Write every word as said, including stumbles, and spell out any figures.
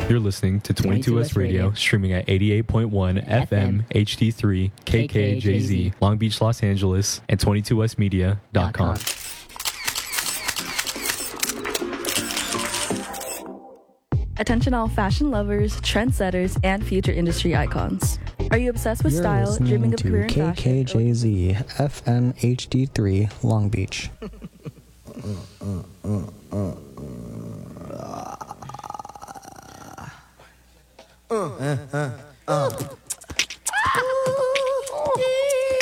You're listening to twenty-two S Radio, streaming at eighty-eight point one F M, H D three, K K J Z, Long Beach, Los Angeles, and twenty-two S media dot com. Attention all fashion lovers, trendsetters, and future industry icons. Are you obsessed with You're style, dreaming of to career in K K fashion? J Z, F M H D three, Long Beach. Uh, uh, uh.